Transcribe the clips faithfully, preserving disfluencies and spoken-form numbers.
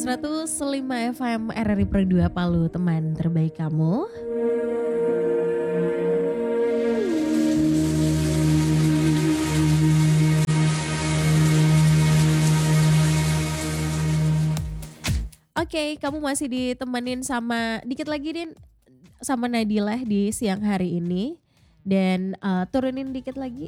seratus lima F M R R I Pro dua Palu, teman terbaik kamu. Oke, kamu masih ditemenin sama dikit lagi Din sama Nadilah di siang hari ini. Dan uh, turunin dikit lagi.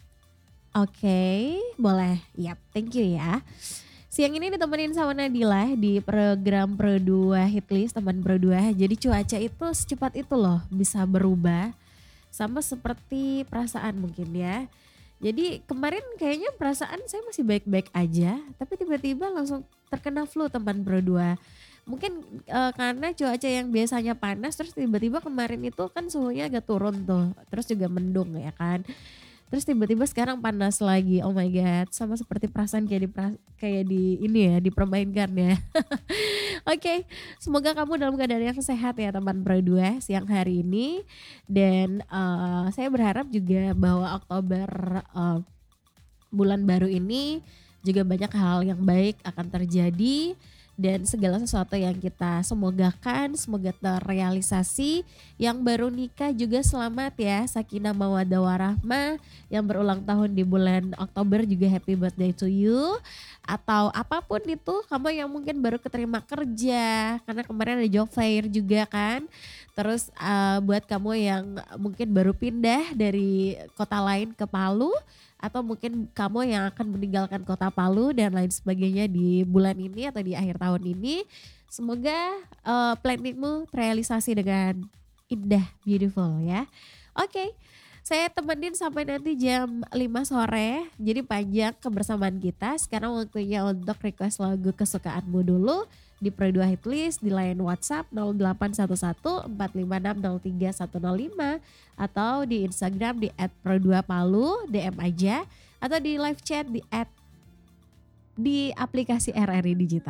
Oke, boleh. Yap, thank you ya. Siang ini ditemenin sama Nadilah di program Pro dua Hitlist, teman Pro dua. Jadi cuaca itu secepat itu loh bisa berubah. Sama seperti perasaan mungkin ya. Jadi kemarin kayaknya perasaan saya masih baik-baik aja. Tapi tiba-tiba langsung terkena flu teman Pro dua. Mungkin uh, karena cuaca yang biasanya panas terus tiba-tiba kemarin itu kan suhunya agak turun tuh. Terus juga mendung ya kan. Terus tiba-tiba sekarang panas lagi. Oh my god, sama seperti perasaan kayak di kayak di ini ya, dipermainkan ya. Oke, okay. Semoga kamu dalam keadaan yang sehat ya teman Pro dua siang hari ini. Dan uh, saya berharap juga bahwa Oktober uh, bulan baru ini juga banyak hal yang baik akan terjadi. Dan segala sesuatu yang kita semogakan semoga terrealisasi. Yang baru nikah juga selamat ya, sakinah mawaddah warahmah. Yang berulang tahun di bulan Oktober juga happy birthday to you. Atau apapun itu, kamu yang mungkin baru keterima kerja karena kemarin ada job fair juga kan. Terus uh, buat kamu yang mungkin baru pindah dari kota lain ke Palu, atau mungkin kamu yang akan meninggalkan kota Palu dan lain sebagainya di bulan ini atau di akhir tahun ini. Semoga uh, planningmu terrealisasi dengan indah, beautiful ya. Oke, okay. Saya temenin sampai nanti jam lima sore. Jadi panjang kebersamaan kita. Sekarang waktunya untuk request lagu kesukaanmu dulu di Pro dua Hitlist di line WhatsApp nol delapan satu satu empat lima enam nol tiga satu nol lima atau di Instagram di et pro dua palu D M aja atau di live chat di at di aplikasi R R I Digital.